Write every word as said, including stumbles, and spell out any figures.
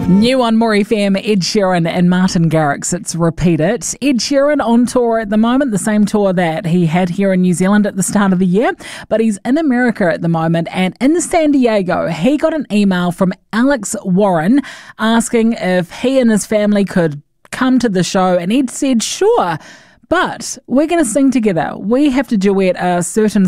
New on More F M, Ed Sheeran and Martin Garrix. It's Repeat It. Ed Sheeran on tour at the moment, the same tour that he had here in New Zealand at the start of the year, but he's in America at the moment, and in San Diego, he got an email from Alex Warren asking if he and his family could come to the show, and Ed said, sure. But we're going to sing together. We have to duet a certain